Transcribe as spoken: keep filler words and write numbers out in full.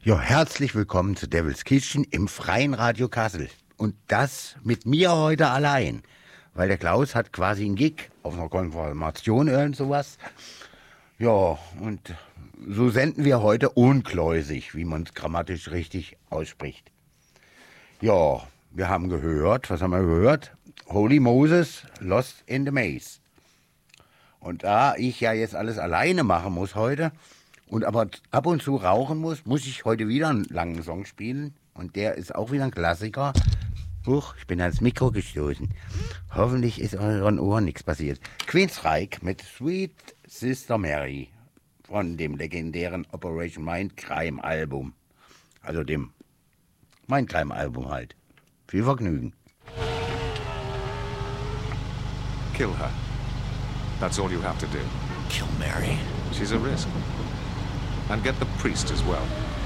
Ja, herzlich willkommen zu Devil's Kitchen im freien Radio Kassel. Und das mit mir heute allein, weil der Klaus hat quasi einen Gig auf einer Konfirmation oder sowas. Ja, und so senden wir heute unkläusig, wie man es grammatisch richtig ausspricht. Ja, wir haben gehört, was haben wir gehört? Holy Moses, Lost in the Maze. Und da ich ja jetzt alles alleine machen muss heute und aber ab und zu rauchen muss, muss ich heute wieder einen langen Song spielen. Und der ist auch wieder ein Klassiker. Huch, ich bin ans Mikro gestoßen. Hoffentlich ist euren Ohren nichts passiert. Queensryche mit Sweet Sister Mary von dem legendären Operation Mindcrime Album. Also dem Mindcrime Album halt. Viel Vergnügen. Kill her. That's all you have to do. Kill Mary. She's a risk. And get the priest as well.